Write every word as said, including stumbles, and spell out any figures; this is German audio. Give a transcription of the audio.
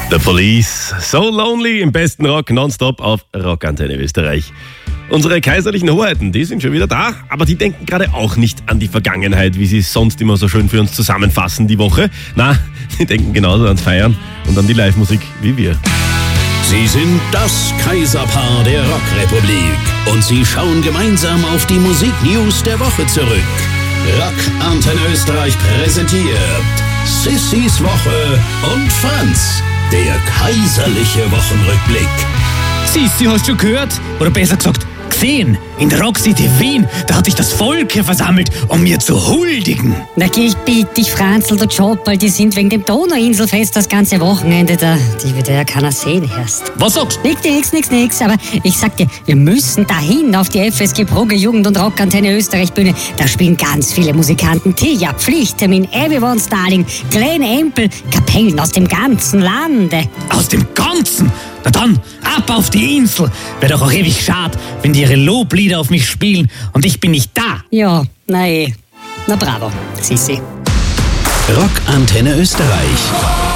The Police, So Lonely im besten Rock, nonstop auf Rockantenne Österreich. Unsere kaiserlichen Hoheiten, die sind schon wieder da, aber die denken gerade auch nicht an die Vergangenheit, wie sie es sonst immer so schön für uns zusammenfassen die Woche. Na, die denken genauso ans Feiern und an die Live-Musik wie wir. Sie sind das Kaiserpaar der Rockrepublik und sie schauen gemeinsam auf die Musiknews der Woche zurück. Rockantenne Österreich präsentiert Sissys Woche und Franz, der kaiserliche Wochenrückblick. Sissi, hast du gehört? Oder besser gesagt, gesehen? In der Rock City Wien, da hat sich das Volk hier versammelt, um mir zu huldigen. Na geh, ich bitte dich, Franzl, du Jobberl, die sind wegen dem Donauinselfest das ganze Wochenende da. Die wird ja keiner sehen erst. Was sagst du? Nix, nix, nix, nix, aber ich sag dir, wir müssen dahin auf die F S G Brugge Jugend- und Rockantenne Österreich Bühne. Da spielen ganz viele Musikanten. Tia, Pflichttermin, Everyone Starling, Glenn Empel, Kapellen aus dem ganzen Lande. Aus dem Ganzen? Na dann, ab auf die Insel. Wäre doch auch ewig schade, wenn die ihre Loblieder auf mich spielen und ich bin nicht da. Ja, na eh. Na bravo, Sissi. Rockantenne Österreich.